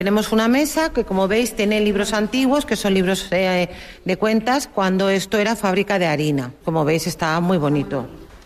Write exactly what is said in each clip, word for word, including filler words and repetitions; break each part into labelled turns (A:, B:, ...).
A: Tenemos una mesa que, como veis, tiene libros antiguos, que son libros eh, de cuentas, cuando esto era fábrica de harina. Como veis, está muy bonito.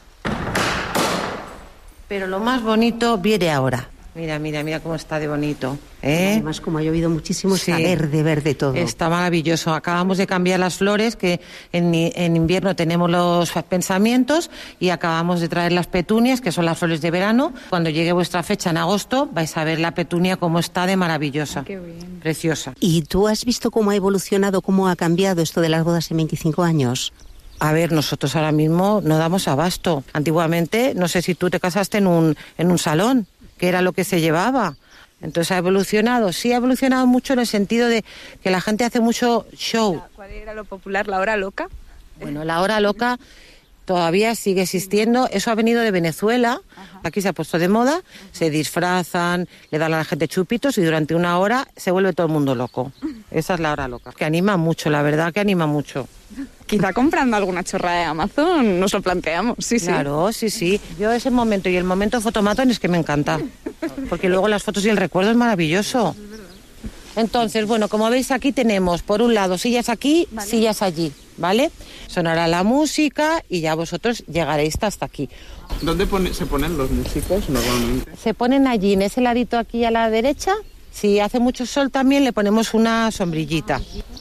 A: Pero lo más bonito viene ahora. Mira, mira, mira cómo está de bonito, ¿eh?
B: Además, como ha llovido muchísimo, está
A: sí.
B: verde, verde todo.
A: Está maravilloso. Acabamos de cambiar las flores, que en, en invierno tenemos los pensamientos, y acabamos de traer las petunias, que son las flores de verano. Cuando llegue vuestra fecha en agosto, vais a ver la petunia cómo está de maravillosa.
C: Qué bien.
A: Preciosa.
B: ¿Y tú has visto cómo ha evolucionado, cómo ha cambiado esto de las bodas en veinticinco años?
A: A ver, nosotros ahora mismo no damos abasto. Antiguamente, no sé si tú te casaste en un, en un salón, que era lo que se llevaba. Entonces ha evolucionado, sí ha evolucionado mucho en el sentido de que la gente hace mucho show.
C: ¿Cuál era lo popular, la hora loca?
A: Bueno, la hora loca todavía sigue existiendo, eso ha venido de Venezuela. Ajá. Aquí se ha puesto de moda, se disfrazan, le dan a la gente chupitos y durante una hora se vuelve todo el mundo loco. Esa es la hora loca, que anima mucho, la verdad que anima mucho.
C: Quizá comprando alguna chorrada de Amazon nos lo planteamos, sí, sí.
A: Claro, sí, sí. Yo ese momento y el momento fotomatón es que me encanta, porque luego las fotos y el recuerdo es maravilloso. Entonces, bueno, como veis aquí tenemos, por un lado, sillas aquí, vale. sillas allí, ¿vale? Sonará la música y ya vosotros llegaréis hasta aquí.
D: ¿Dónde pone, se ponen los músicos normalmente?
A: Se ponen allí, en ese ladito aquí a la derecha. Si hace mucho sol también le ponemos una sombrillita.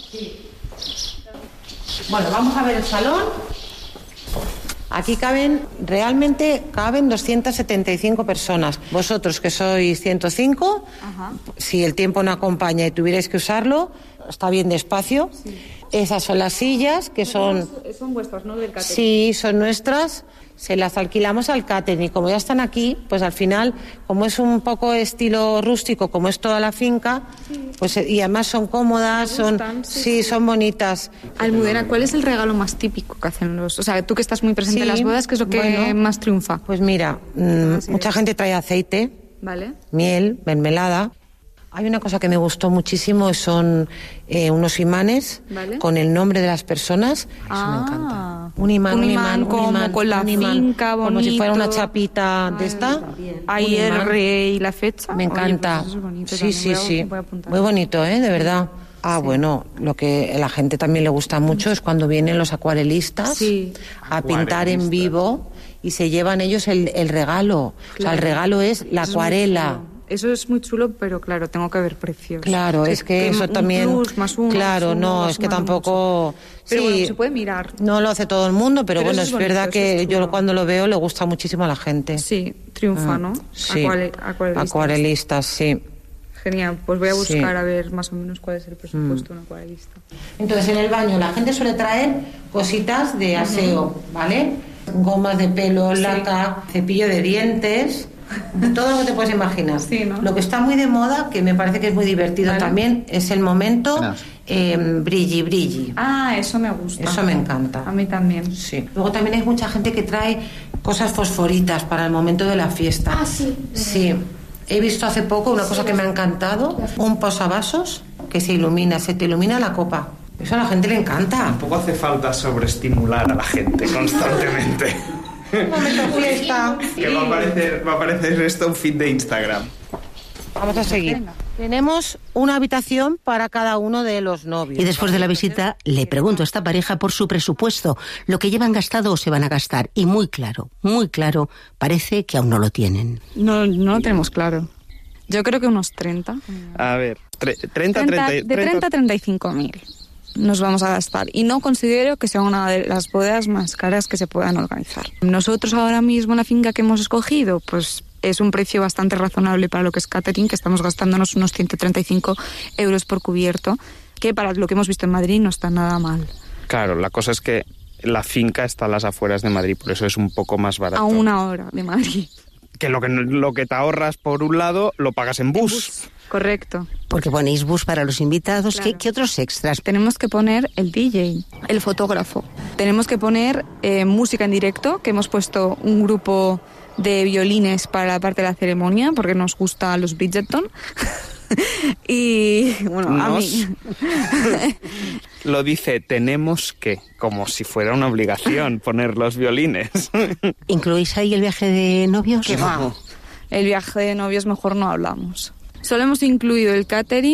A: Bueno, vamos a ver el salón. Aquí caben, realmente caben doscientas setenta y cinco personas. Vosotros que sois ciento cinco, ajá. Si el tiempo no acompaña y tuvierais que usarlo, está bien de espacio. Sí. Esas son las sillas, que son...
C: Son vuestras, ¿no? Del catering.
A: Sí, son nuestras. Se las alquilamos al catering y como ya están aquí, pues al final, como es un poco estilo rústico, como es toda la finca, sí. pues y además son cómodas, son sí, sí, son bonitas.
C: Almudena, ¿cuál es el regalo más típico que hacen los? O sea, tú que estás muy presente sí, en las bodas, ¿qué es lo que bueno, más triunfa?
A: Pues mira, mmm, mucha gente trae aceite,
C: vale.
A: miel, mermelada. Hay una cosa que me gustó muchísimo, son eh, unos imanes, ¿vale? Con el nombre de las personas. Eso
C: ah,
A: me encanta. Un imán,
C: un
A: un
C: imán,
A: imán,
C: como
A: un imán,
C: con la
A: un imán,
C: finca, bonito.
A: Como si fuera una chapita de esta.
C: Ahí el rey y la fecha.
A: Me encanta.
C: Oye, pues eso es bonito,
A: sí, sí,
C: voy a,
A: sí.
C: Voy a
A: muy bonito, ¿eh? De verdad. Ah, sí. Bueno, lo que a la gente también le gusta mucho es cuando vienen los acuarelistas sí. a pintar en vivo y se llevan ellos el, el regalo. Claro. O sea, el regalo es la acuarela.
C: Eso es muy chulo, pero claro, tengo que ver precios.
A: Claro, es que, que eso
C: un
A: también...
C: Plus, más uno,
A: claro,
C: más uno,
A: no,
C: más
A: es que
C: uno,
A: tampoco...
C: Pero
A: sí,
C: bueno, se puede mirar.
A: No lo hace todo el mundo, pero, pero bueno, es, es bonito, verdad que
C: es
A: yo cuando lo veo le gusta muchísimo a la gente.
C: Sí, triunfa, ¿no?
A: Sí,
C: Acuare, acuarelistas.
A: acuarelistas, sí.
C: Genial, pues voy a buscar sí. a ver más o menos cuál es el presupuesto de mm. un acuarelista.
A: Entonces, en el baño la gente suele traer cositas de aseo, uh-huh. ¿vale? Gomas de pelo, sí. laca, cepillo de dientes... Todo lo que te puedes imaginar.
C: Sí, ¿no?
A: Lo que está muy de moda, que me parece que es muy divertido vale. también, es el momento eh, brilli brilli.
C: Ah, eso me gusta.
A: Eso me encanta.
C: A mí también.
A: Sí. Luego también hay mucha gente que trae cosas fosforitas para el momento de la fiesta.
E: Ah, sí.
A: Sí. He visto hace poco una cosa que me ha encantado, un posavasos que se ilumina, se te ilumina la copa. Eso a la gente le encanta.
D: Tampoco hace falta sobreestimular a la gente constantemente.
A: Un momento fiesta.
D: Que va a aparecer, va a aparecer esto un feed de Instagram.
A: Vamos a seguir. Venga. Tenemos una habitación para cada uno de los novios.
B: Y después de la visita le pregunto a esta pareja por su presupuesto, lo que llevan gastado o se van a gastar. Y muy claro, muy claro, parece que aún no lo tienen.
C: No, no lo tenemos claro. Yo creo que unos treinta.
D: A ver, tre- treinta, treinta,
C: de treinta a treinta y cinco mil. Nos vamos a gastar y no considero que sea una de las bodas más caras que se puedan organizar. Nosotros ahora mismo la finca que hemos escogido, pues es un precio bastante razonable para lo que es catering, que estamos gastándonos unos ciento treinta y cinco euros por cubierto, que para lo que hemos visto en Madrid no está nada mal.
D: Claro, la cosa es que la finca está a las afueras de Madrid, por eso es un poco más barato.
C: A una hora de Madrid.
D: Que lo que, lo que te ahorras por un lado lo pagas en bus.
C: En bus. Correcto.
B: Porque ponéis bus para los invitados.
C: Claro.
B: ¿Qué, ¿Qué otros extras?
C: Tenemos que poner el D J, el fotógrafo. Tenemos que poner eh, música en directo, que hemos puesto un grupo de violines para la parte de la ceremonia, porque nos gusta los Bridgerton. Y bueno,
D: nos,
C: a mí
D: lo dice tenemos que, como si fuera una obligación poner los violines.
B: ¿Incluís ahí el viaje de novios?
C: ¿Qué va? El viaje de novios mejor no hablamos. Solo hemos incluido el catering